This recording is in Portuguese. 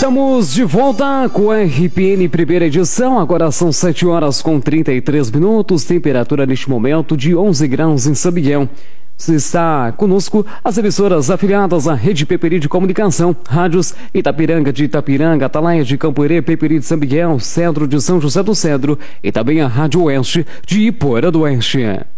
Estamos de volta com a RPN primeira edição, agora são 7h33, temperatura neste momento de 11 graus em São Miguel. Você está conosco, as emissoras afiliadas à Rede Peperi de Comunicação, rádios Itapiranga de Itapiranga, Atalaia de Campoerê, Peperi de São Miguel, Cedro de São José do Cedro e também a Rádio Oeste de Iporã do Oeste.